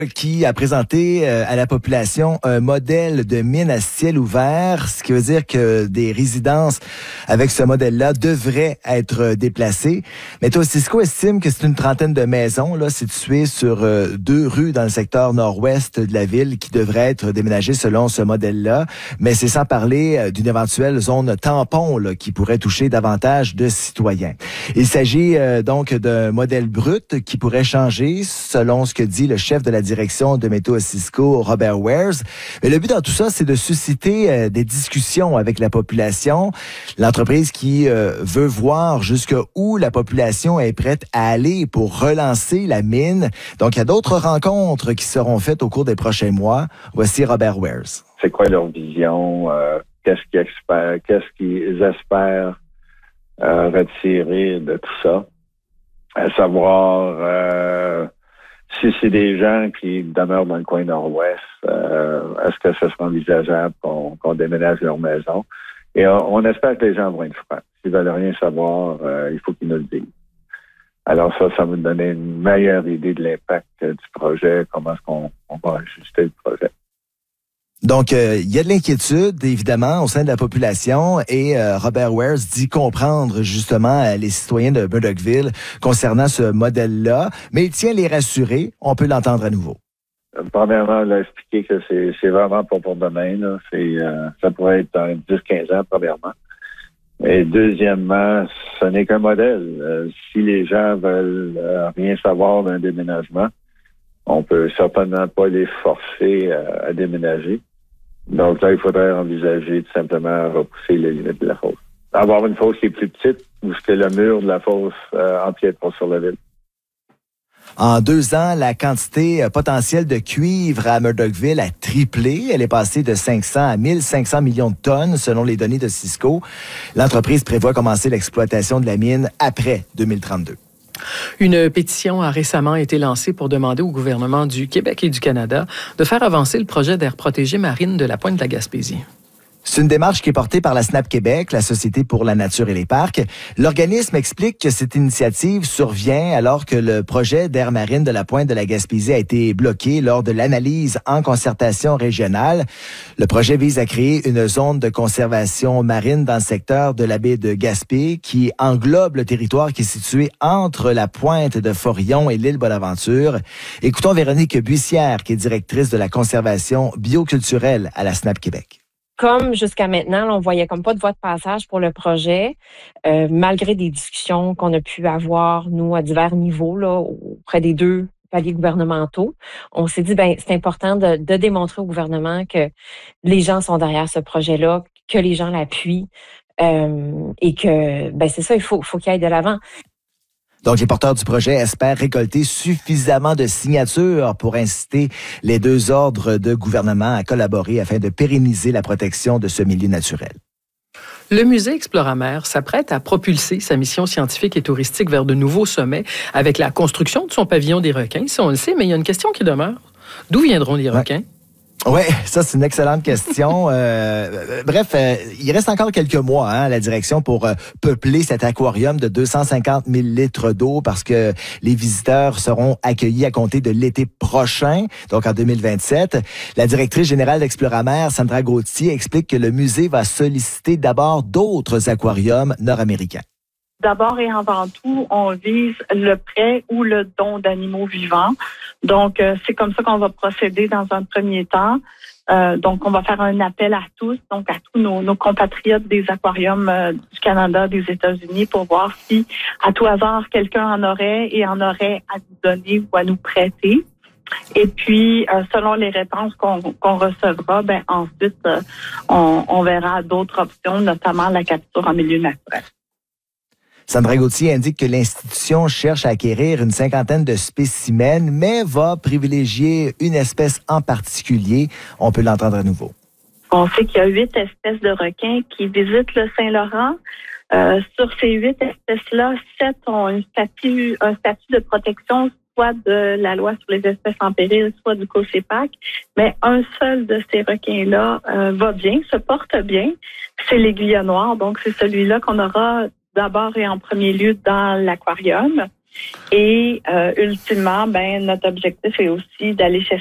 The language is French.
qui a présenté à la population un modèle de mine à ciel ouvert, ce qui veut dire que des résidences avec ce modèle-là devraient être déplacées. Météo-Cisco estime que c'est une trentaine de maisons là, situées sur 2 rues dans le secteur nord-ouest de la ville qui devraient être déménagées selon ce modèle-là. Mais c'est sans parler d'une éventuelle zone tampon là, qui pourrait toucher davantage de citoyens. Il s'agit donc d'un modèle brut qui pourrait changer selon ce que dit le chef de la direction de Météo-Cisco, Robert Wares. Mais le but dans tout ça, c'est de susciter des discussions avec la population. L'entreprise qui veut voir jusqu'où la population est prête à aller pour relancer la mine. Donc, il y a d'autres rencontres qui seront faites au cours des prochains mois. Voici Robert Wares. C'est quoi leur vision? Qu'est-ce qu'ils espèrent retirer de tout ça? À savoir... si c'est des gens qui demeurent dans le coin nord-ouest, est-ce que ce sera envisageable qu'on déménage leur maison? Et on espère que les gens vont être francs. S'ils veulent rien savoir, il faut qu'ils nous le disent. Alors ça va nous donner une meilleure idée de l'impact du projet, comment est-ce qu'on va ajuster le projet. Donc, il y a de l'inquiétude, évidemment, au sein de la population et Robert Wares dit comprendre justement les citoyens de Murdochville concernant ce modèle-là, mais il tient à les rassurer. On peut l'entendre à nouveau. Premièrement, il a expliqué que c'est vraiment pas pour demain. Là. Ça pourrait être dans 10-15 ans, premièrement. Et deuxièmement, ce n'est qu'un modèle. Si les gens veulent rien savoir d'un déménagement, on peut certainement pas les forcer à déménager. Donc là, il faudrait envisager tout simplement repousser les limites de la fosse. Avoir une fosse qui est plus petite ou que le mur de la fosse empiète pas sur la ville. En 2 ans, la quantité potentielle de cuivre à Murdochville a triplé. Elle est passée de 500 à 1500 millions de tonnes, selon les données de Cisco. L'entreprise prévoit commencer l'exploitation de la mine après 2032. Une pétition a récemment été lancée pour demander au gouvernement du Québec et du Canada de faire avancer le projet d'aire protégée marine de la pointe de la Gaspésie. C'est une démarche qui est portée par la SNAP Québec, la Société pour la nature et les parcs. L'organisme explique que cette initiative survient alors que le projet d'aire marine de la pointe de la Gaspésie a été bloqué lors de l'analyse en concertation régionale. Le projet vise à créer une zone de conservation marine dans le secteur de la baie de Gaspé qui englobe le territoire qui est situé entre la pointe de Forillon et l'île Bonaventure. Écoutons Véronique Buissière, qui est directrice de la conservation bioculturelle à la SNAP Québec. Comme jusqu'à maintenant, là, on voyait comme pas de voie de passage pour le projet, malgré des discussions qu'on a pu avoir, nous, à divers niveaux, là, auprès des 2 paliers gouvernementaux. On s'est dit, c'est important de démontrer au gouvernement que les gens sont derrière ce projet-là, que les gens l'appuient, et que, c'est ça, il faut qu'il aille de l'avant. Donc, les porteurs du projet espèrent récolter suffisamment de signatures pour inciter les 2 ordres de gouvernement à collaborer afin de pérenniser la protection de ce milieu naturel. Le musée Exploramer s'apprête à propulser sa mission scientifique et touristique vers de nouveaux sommets avec la construction de son pavillon des requins. Ça, on le sait, mais il y a une question qui demeure. D'où viendront les requins? Oui, ça, c'est une excellente question. Bref, il reste encore quelques mois à la direction pour peupler cet aquarium de 250 000 litres d'eau parce que les visiteurs seront accueillis à compter de l'été prochain, donc en 2027. La directrice générale d'Exploramer, Sandra Gauthier, explique que le musée va solliciter d'abord d'autres aquariums nord-américains. D'abord et avant tout, on vise le prêt ou le don d'animaux vivants. Donc, c'est comme ça qu'on va procéder dans un premier temps. Donc, on va faire un appel à tous, donc à tous nos compatriotes des aquariums du Canada, des États-Unis, pour voir si, à tout hasard, quelqu'un en aurait à nous donner ou à nous prêter. Et puis, selon les réponses qu'on recevra, ensuite, on verra d'autres options, notamment la capture en milieu naturel. Sandra Gauthier indique que l'institution cherche à acquérir une 50aine de spécimens, mais va privilégier une espèce en particulier. On peut l'entendre à nouveau. On sait qu'il y a 8 espèces de requins qui visitent le Saint-Laurent. Sur ces 8 espèces-là, 7 ont un statut de protection, soit de la loi sur les espèces en péril, soit du COSEPAC. Mais un seul de ces requins-là va bien, se porte bien. C'est l'aiguillon noir, donc c'est celui-là qu'on aura d'abord et en premier lieu dans l'aquarium. Et ultimement, notre objectif est aussi d'aller